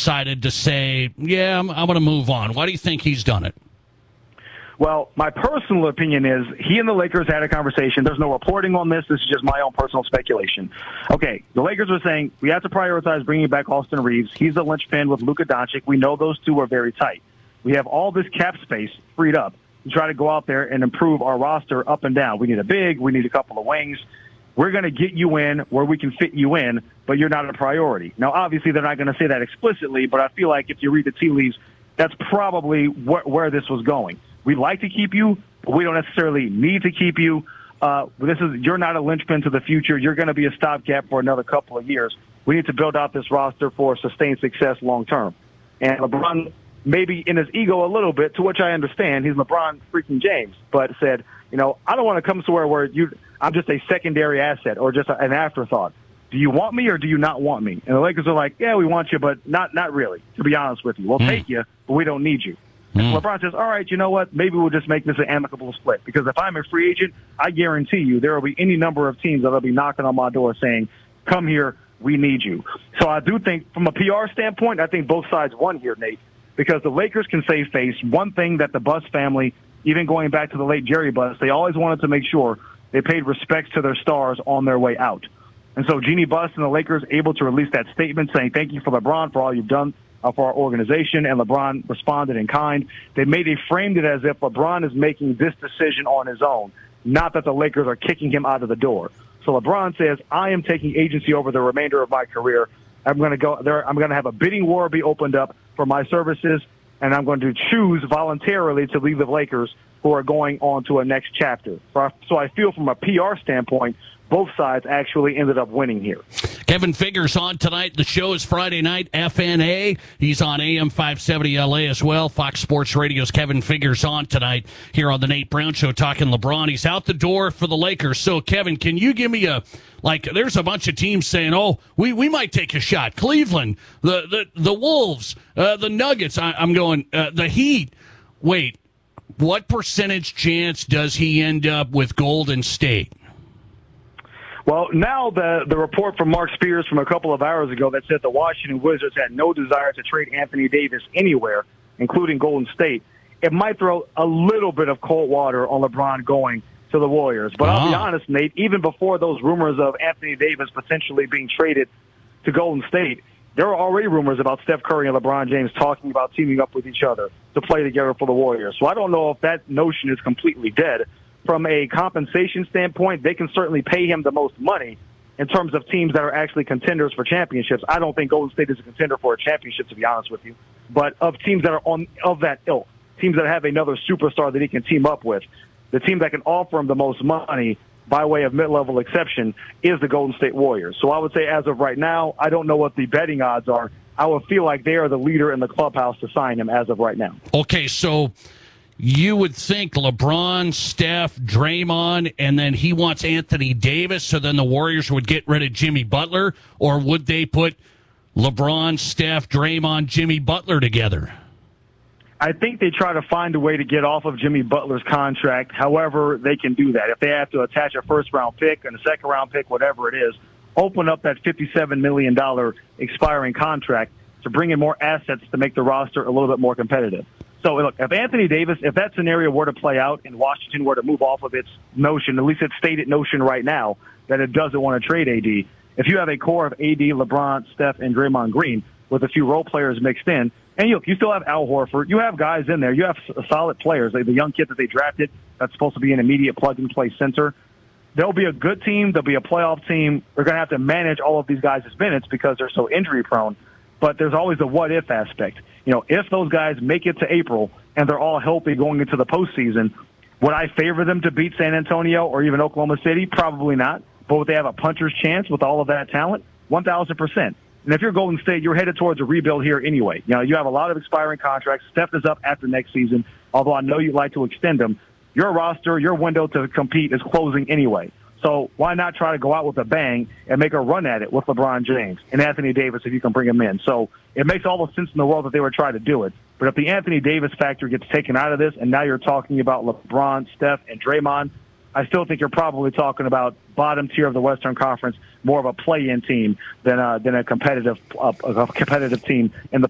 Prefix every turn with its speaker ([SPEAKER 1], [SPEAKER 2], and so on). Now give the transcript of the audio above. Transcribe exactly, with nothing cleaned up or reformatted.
[SPEAKER 1] decided to say, yeah, I'm, I'm going to move on? Why do you think he's done it?
[SPEAKER 2] Well, my personal opinion is he and the Lakers had a conversation. There's no reporting on this. This is just my own personal speculation. Okay, the Lakers were saying we have to prioritize bringing back Austin Reeves. He's a linchpin with Luka Doncic. We know those two are very tight. We have all this cap space freed up to try to go out there and improve our roster up and down. We need a big. We need a couple of wings. We're going to get you in where we can fit you in, but you're not a priority. Now, obviously, they're not going to say that explicitly, but I feel like if you read the tea leaves, that's probably wh- where this was going. We'd like to keep you, but we don't necessarily need to keep you. Uh, this is you're not a linchpin to the future. You're going to be a stopgap for another couple of years. We need to build out this roster for sustained success long term. And LeBron, maybe in his ego a little bit, to which I understand, he's LeBron freaking James, but said, you know, I don't want to come somewhere where you, I'm just a secondary asset or just an afterthought. Do you want me or do you not want me? And the Lakers are like, yeah, we want you, but not not really, to be honest with you. We'll mm. take you, but we don't need you. Mm. LeBron says, all right, you know what? Maybe we'll just make this an amicable split. Because if I'm a free agent, I guarantee you there will be any number of teams that will be knocking on my door saying, come here, we need you. So I do think from a P R standpoint, I think both sides won here, Nate, because the Lakers can save face. One thing that the Buss family, even going back to the late Jerry Buss, they always wanted to make sure they paid respects to their stars on their way out. And so Jeanie Buss and the Lakers able to release that statement saying, thank you for LeBron for all you've done uh, for our organization, and LeBron responded in kind. They made they framed it as if LeBron is making this decision on his own, not that the Lakers are kicking him out of the door. So LeBron says, I am taking agency over the remainder of my career. I'm going to go there. I'm going to have a bidding war be opened up for my services, and I'm going to choose voluntarily to leave the Lakers, who are going on to a next chapter. So I feel from a P R standpoint, both sides actually ended up winning here.
[SPEAKER 1] Kevin Figures on tonight. The show is Friday night, F N A. He's on A M five seventy L A as well. Fox Sports Radio's Kevin Figures on tonight here on the Nate Brown Show talking LeBron. He's out the door for the Lakers. So, Kevin, can you give me a, like, there's a bunch of teams saying, oh, we, we might take a shot. Cleveland, the, the, the Wolves, uh, the Nuggets. I, I'm going, uh, the Heat. Wait, what percentage chance does he end up with Golden State?
[SPEAKER 2] Well, now the the report from Mark Spears from a couple of hours ago that said the Washington Wizards had no desire to trade Anthony Davis anywhere, including Golden State, it might throw a little bit of cold water on LeBron going to the Warriors. But I'll be honest, Nate, even before those rumors of Anthony Davis potentially being traded to Golden State, there were already rumors about Steph Curry and LeBron James talking about teaming up with each other to play together for the Warriors. So I don't know if that notion is completely dead. From a compensation standpoint, they can certainly pay him the most money in terms of teams that are actually contenders for championships. I don't think Golden State is a contender for a championship, to be honest with you. But of teams that are on of that ilk, teams that have another superstar that he can team up with, the team that can offer him the most money by way of mid-level exception is the Golden State Warriors. So I would say as of right now, I don't know what the betting odds are. I would feel like they are the leader in the clubhouse to sign him as of right now.
[SPEAKER 1] Okay, so you would think LeBron, Steph, Draymond, and then he wants Anthony Davis, so then the Warriors would get rid of Jimmy Butler, or would they put LeBron, Steph, Draymond, Jimmy Butler together?
[SPEAKER 2] I think they try to find a way to get off of Jimmy Butler's contract, however they can do that. If they have to attach a first-round pick and a second-round pick, whatever it is, open up that fifty-seven million dollars expiring contract to bring in more assets to make the roster a little bit more competitive. So, look, if Anthony Davis, if that scenario were to play out and Washington were to move off of its notion, at least its stated notion right now, that it doesn't want to trade A D, if you have a core of A D, LeBron, Steph, and Draymond Green with a few role players mixed in, and you, you still have Al Horford, you have guys in there, you have solid players, like the young kid that they drafted that's supposed to be an immediate plug-and-play center. They'll be a good team. They'll be a playoff team. They're going to have to manage all of these guys' minutes because they're so injury-prone. But there's always the what-if aspect. You know, if those guys make it to April and they're all healthy going into the postseason, would I favor them to beat San Antonio or even Oklahoma City? Probably not. But would they have a puncher's chance with all of that talent? one thousand percent. And if you're Golden State, you're headed towards a rebuild here anyway. You know, you have a lot of expiring contracts. Steph is up after next season, although I know you'd like to extend them. Your roster, your window to compete is closing anyway. So why not try to go out with a bang and make a run at it with LeBron James and Anthony Davis if you can bring him in? So it makes all the sense in the world that they would try to do it. But if the Anthony Davis factor gets taken out of this and now you're talking about LeBron, Steph, and Draymond, I still think you're probably talking about bottom tier of the Western Conference, more of a play-in team than a, than a competitive uh, a competitive team in the